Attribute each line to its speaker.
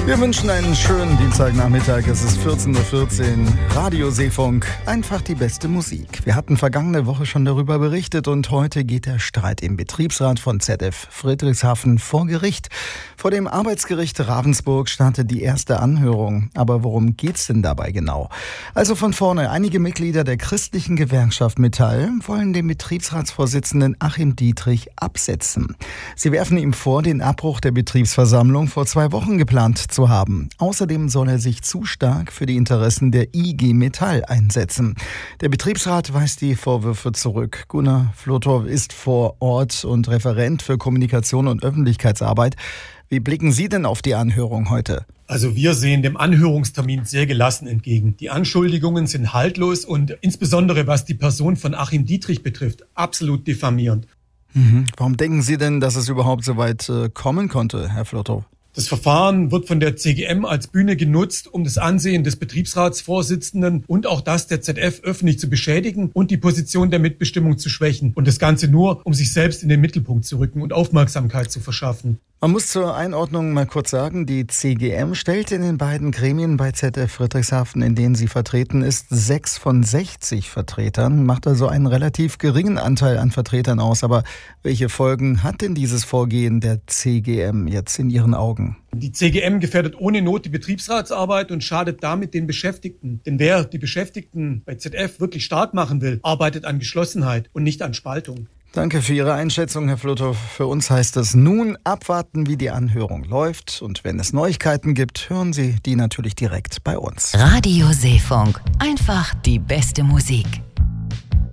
Speaker 1: Wir wünschen einen schönen Dienstagnachmittag. Es ist 14:14 Uhr. Radio Seefunk. Einfach die beste Musik. Wir hatten vergangene Woche schon darüber berichtet und heute geht der Streit im Betriebsrat von ZF Friedrichshafen vor Gericht. Vor dem Arbeitsgericht Ravensburg startet die erste Anhörung. Aber worum geht's denn dabei genau? Also von vorne. Einige Mitglieder der christlichen Gewerkschaft Metall wollen den Betriebsratsvorsitzenden Achim Dietrich absetzen. Sie werfen ihm vor, den Abbruch der Betriebsversammlung vor 2 Wochen geplant zu haben. Außerdem soll er sich zu stark für die Interessen der IG Metall einsetzen. Der Betriebsrat weist die Vorwürfe zurück. Gunnar Flotow ist vor Ort und Referent für Kommunikation und Öffentlichkeitsarbeit. Wie blicken Sie denn auf die Anhörung heute?
Speaker 2: Also wir sehen dem Anhörungstermin sehr gelassen entgegen. Die Anschuldigungen sind haltlos und insbesondere was die Person von Achim Dietrich betrifft, absolut diffamierend.
Speaker 1: Warum denken Sie denn, dass es überhaupt so weit kommen konnte, Herr Flotow?
Speaker 2: Das Verfahren wird von der CGM als Bühne genutzt, um das Ansehen des Betriebsratsvorsitzenden und auch das der ZF öffentlich zu beschädigen und die Position der Mitbestimmung zu schwächen. Und das Ganze nur, um sich selbst in den Mittelpunkt zu rücken und Aufmerksamkeit zu verschaffen.
Speaker 1: Man muss zur Einordnung mal kurz sagen, die CGM stellt in den beiden Gremien bei ZF Friedrichshafen, in denen sie vertreten ist, 6 von 60 Vertretern, macht also einen relativ geringen Anteil an Vertretern aus. Aber welche Folgen hat denn dieses Vorgehen der CGM jetzt in Ihren Augen?
Speaker 2: Die CGM gefährdet ohne Not die Betriebsratsarbeit und schadet damit den Beschäftigten. Denn wer die Beschäftigten bei ZF wirklich stark machen will, arbeitet an Geschlossenheit und nicht an Spaltung.
Speaker 1: Danke für Ihre Einschätzung, Herr Flotow. Für uns heißt es nun abwarten, wie die Anhörung läuft. Und wenn es Neuigkeiten gibt, hören Sie die natürlich direkt bei uns.
Speaker 3: Radio Seefunk. Einfach die beste Musik.